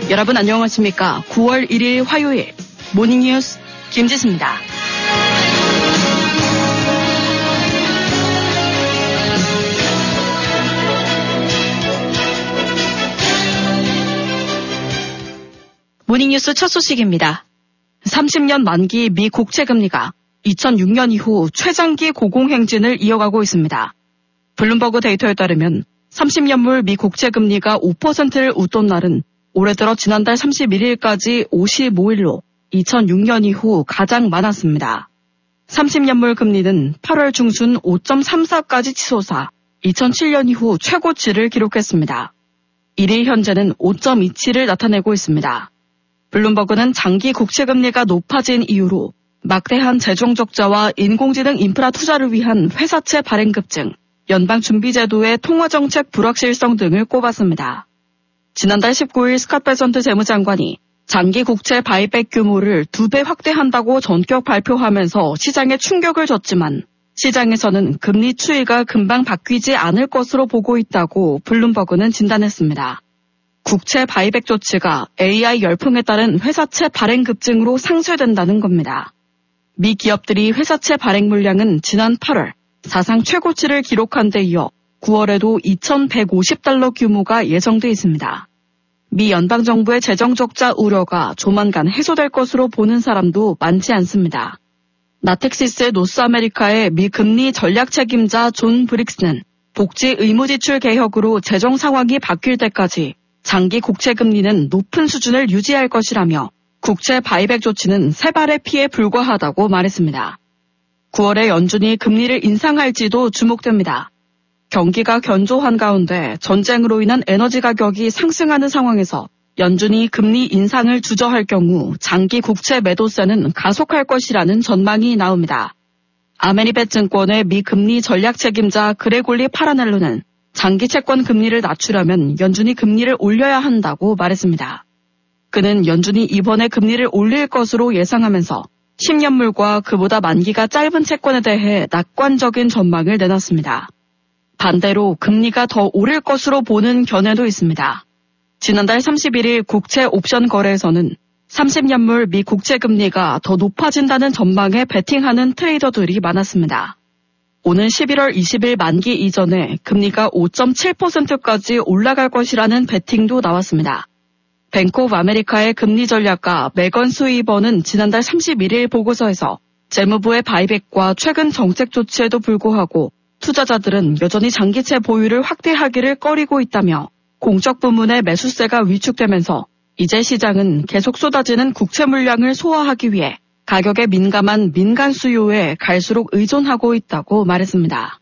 여러분 안녕하십니까? 9월 1일 화요일 모닝뉴스 김지수입니다. 모닝뉴스 첫 소식입니다. 30년 만기 미 국채금리가 2006년 이후 최장기 고공행진을 이어가고 있습니다. 블룸버그 데이터에 따르면 30년물 미 국채금리가 5%를 웃돈 날은 올해 들어 지난달 31일까지 55일로 2006년 이후 가장 많았습니다. 30년물 금리는 8월 중순 5.34까지 치솟아 2007년 이후 최고치를 기록했습니다. 1일 현재는 5.27을 나타내고 있습니다. 블룸버그는 장기 국채금리가 높아진 이유로 막대한 재정적자와 인공지능 인프라 투자를 위한 회사채 발행 급증, 연방준비제도의 통화정책 불확실성 등을 꼽았습니다. 지난달 19일 스캇 베선트 재무장관이 장기 국채 바이백 규모를 2배 확대한다고 전격 발표하면서 시장에 충격을 줬지만 시장에서는 금리 추이가 금방 바뀌지 않을 것으로 보고 있다고 블룸버그는 진단했습니다. 국채 바이백 조치가 AI 열풍에 따른 회사채 발행 급증으로 상쇄된다는 겁니다. 미 기업들이 회사채 발행 물량은 지난 8월 사상 최고치를 기록한 데 이어 9월에도 2,150달러 규모가 예정돼 있습니다. 미 연방정부의 재정적자 우려가 조만간 해소될 것으로 보는 사람도 많지 않습니다. 나텍시스 노스아메리카의 미 금리 전략 책임자 존 브릭스는 복지 의무지출 개혁으로 재정 상황이 바뀔 때까지 장기 국채 금리는 높은 수준을 유지할 것이라며 국채 바이백 조치는 세 발의 피에 불과하다고 말했습니다. 9월에 연준이 금리를 인상할지도 주목됩니다. 경기가 견조한 가운데 전쟁으로 인한 에너지 가격이 상승하는 상황에서 연준이 금리 인상을 주저할 경우 장기 국채 매도세는 가속할 것이라는 전망이 나옵니다. 아메리벳 증권의 미 금리 전략 책임자 그레골리 파라넬로는 장기 채권 금리를 낮추려면 연준이 금리를 올려야 한다고 말했습니다. 그는 연준이 이번에 금리를 올릴 것으로 예상하면서 10년물과 그보다 만기가 짧은 채권에 대해 낙관적인 전망을 내놨습니다. 반대로 금리가 더 오를 것으로 보는 견해도 있습니다. 지난달 31일 국채 옵션 거래에서는 30년물 미 국채 금리가 더 높아진다는 전망에 베팅하는 트레이더들이 많았습니다. 오는 11월 20일 만기 이전에 금리가 5.7%까지 올라갈 것이라는 베팅도 나왔습니다. 뱅크 오브 아메리카의 금리 전략가 메건 스위버는 지난달 31일 보고서에서 재무부의 바이백과 최근 정책 조치에도 불구하고 투자자들은 여전히 장기채 보유를 확대하기를 꺼리고 있다며 공적 부문의 매수세가 위축되면서 이제 시장은 계속 쏟아지는 국채 물량을 소화하기 위해 가격에 민감한 민간 수요에 갈수록 의존하고 있다고 말했습니다.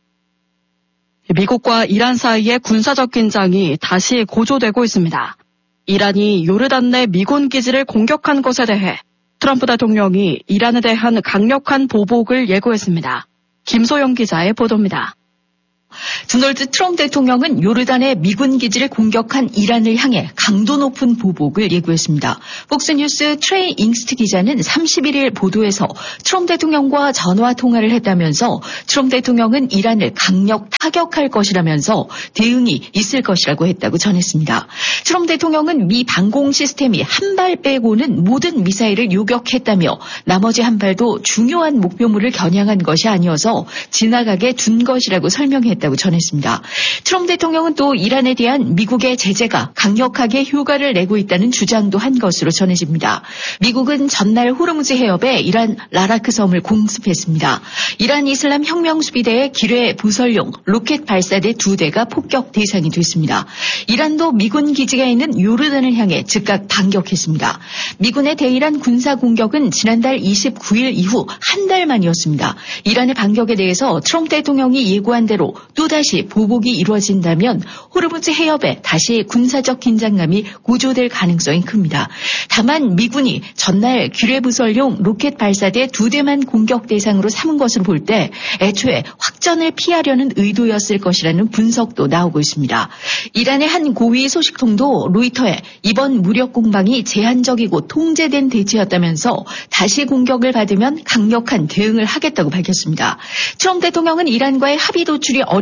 미국과 이란 사이의 군사적 긴장이 다시 고조되고 있습니다. 이란이 요르단 내 미군 기지를 공격한 것에 대해 트럼프 대통령이 이란에 대한 강력한 보복을 예고했습니다. 김소영 기자의 보도입니다. 도널드 트럼프 대통령은 요르단의 미군 기지를 공격한 이란을 향해 강도 높은 보복을 예고했습니다. 폭스뉴스 트레이 잉스트 기자는 31일 보도에서 트럼프 대통령과 전화 통화를 했다면서 트럼프 대통령은 이란을 강력 타격할 것이라면서 대응이 있을 것이라고 했다고 전했습니다. 트럼프 대통령은 미 방공 시스템이 한 발 빼고는 모든 미사일을 요격했다며 나머지 한 발도 중요한 목표물을 겨냥한 것이 아니어서 지나가게 둔 것이라고 설명했다고 전했습니다. 트럼프 대통령은 또 이란에 대한 미국의 제재가 강력하게 효과를 내고 있다는 주장도 한 것으로 전해집니다. 미국은 전날 호르무즈 해협에 이란 라라크 섬을 공습했습니다. 이란 이슬람 혁명수비대의 기뢰 부설용 로켓 발사대 2대가 폭격 대상이 됐습니다. 이란도 미군 기지가 있는 요르단을 향해 즉각 반격했습니다. 미군의 대이란 군사 공격은 지난달 29일 이후 한 달 만이었습니다. 이란의 반격에 대해서 트럼프 대통령이 예고한 대로 또다시 보복이 이루어진다면 호르무즈 해협에 다시 군사적 긴장감이 고조될 가능성이 큽니다. 다만 미군이 전날 기뢰부설용 로켓 발사대 2대만 공격 대상으로 삼은 것으로 볼 때 애초에 확전을 피하려는 의도였을 것이라는 분석도 나오고 있습니다. 이란의 한 고위 소식통도 로이터에 이번 무력 공방이 제한적이고 통제된 대치였다면서 다시 공격을 받으면 강력한 대응을 하겠다고 밝혔습니다. 트럼프 대통령은 이란과의 합의 도출이 어려운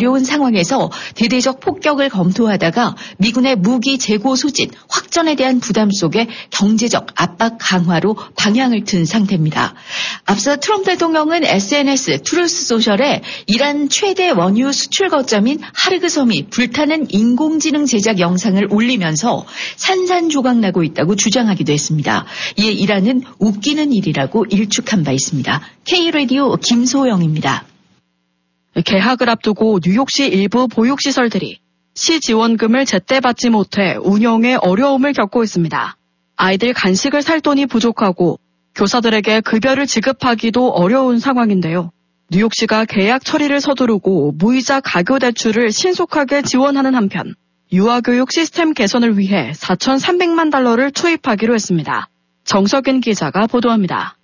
어려운 상황에서 대대적 폭격을 검토하다가 미군의 무기 재고 소진, 확전에 대한 부담 속에 경제적 압박 강화로 방향을 튼 상태입니다. 앞서 트럼프 대통령은 SNS 트루스 소셜에 이란 최대 원유 수출 거점인 하르그 섬이 불타는 인공지능 제작 영상을 올리면서 산산조각나고 있다고 주장하기도 했습니다. 이에 이란은 웃기는 일이라고 일축한 바 있습니다. K라디오 김소영입니다. 개학을 앞두고 뉴욕시 일부 보육시설들이 시 지원금을 제때 받지 못해 운영에 어려움을 겪고 있습니다. 아이들 간식을 살 돈이 부족하고 교사들에게 급여를 지급하기도 어려운 상황인데요. 뉴욕시가 계약 처리를 서두르고 무이자 가교 대출을 신속하게 지원하는 한편 유아교육 시스템 개선을 위해 4,300만 달러를 투입하기로 했습니다. 정석인 기자가 보도합니다.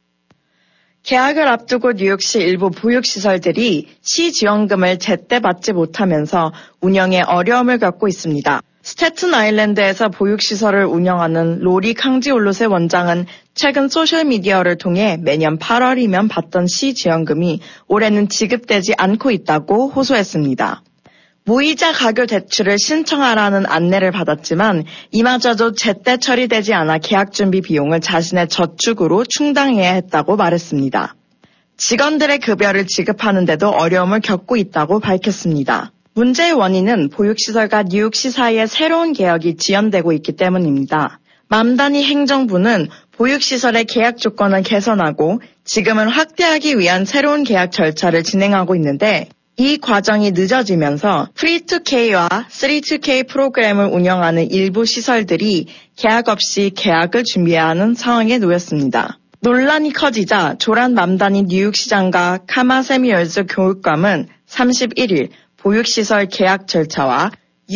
개학을 앞두고 뉴욕시 일부 보육시설들이 시 지원금을 제때 받지 못하면서 운영에 어려움을 겪고 있습니다. 스태튼 아일랜드에서 보육시설을 운영하는 로리 캉지올롯의 원장은 최근 소셜미디어를 통해 매년 8월이면 받던 시 지원금이 올해는 지급되지 않고 있다고 호소했습니다. 무이자 가교 대출을 신청하라는 안내를 받았지만 이마저도 제때 처리되지 않아 계약 준비 비용을 자신의 저축으로 충당해야 했다고 말했습니다. 직원들의 급여를 지급하는데도 어려움을 겪고 있다고 밝혔습니다. 문제의 원인은 보육시설과 뉴욕시 사이에 새로운 개혁이 지연되고 있기 때문입니다. 맘다니 행정부는 보육시설의 계약 조건을 개선하고 지금은 확대하기 위한 새로운 계약 절차를 진행하고 있는데 이 과정이 늦어지면서 프리2K와 3-2K 프로그램을 운영하는 일부 시설들이 계약 없이 계약을 준비해야 하는 상황에 놓였습니다. 논란이 커지자 조란 맘다니 뉴욕시장과 카마 세미얼즈 교육감은 31일 보육시설 계약 절차와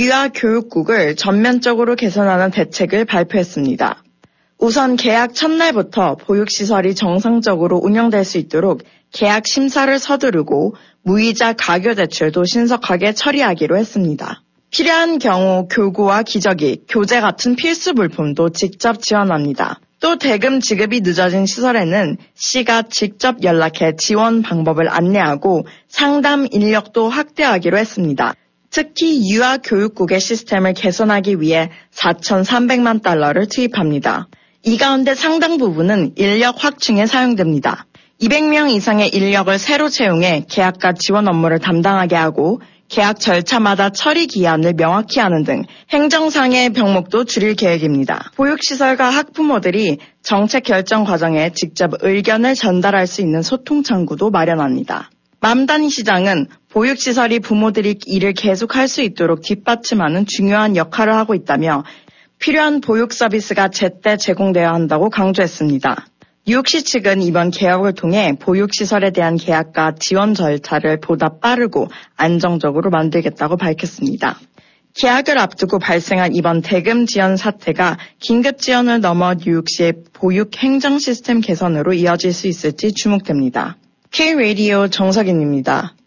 유아교육국을 전면적으로 개선하는 대책을 발표했습니다. 우선 계약 첫날부터 보육시설이 정상적으로 운영될 수 있도록 계약 심사를 서두르고 무이자 가교 대출도 신속하게 처리하기로 했습니다. 필요한 경우 교구와 기저귀, 교재 같은 필수 물품도 직접 지원합니다. 또 대금 지급이 늦어진 시설에는 시가 직접 연락해 지원 방법을 안내하고 상담 인력도 확대하기로 했습니다. 특히 유아교육국의 시스템을 개선하기 위해 4,300만 달러를 투입합니다. 이 가운데 상당 부분은 인력 확충에 사용됩니다. 200명 이상의 인력을 새로 채용해 계약과 지원 업무를 담당하게 하고 계약 절차마다 처리 기한을 명확히 하는 등 행정상의 병목도 줄일 계획입니다. 보육시설과 학부모들이 정책 결정 과정에 직접 의견을 전달할 수 있는 소통 창구도 마련합니다. 맘다니 시장은 보육시설이 부모들이 일을 계속할 수 있도록 뒷받침하는 중요한 역할을 하고 있다며 필요한 보육 서비스가 제때 제공되어야 한다고 강조했습니다. 뉴욕시 측은 이번 개혁을 통해 보육시설에 대한 계약과 지원 절차를 보다 빠르고 안정적으로 만들겠다고 밝혔습니다. 개학을 앞두고 발생한 이번 대금 지원 사태가 긴급 지원을 넘어 뉴욕시의 보육 행정 시스템 개선으로 이어질 수 있을지 주목됩니다. K-라디오 정석인입니다.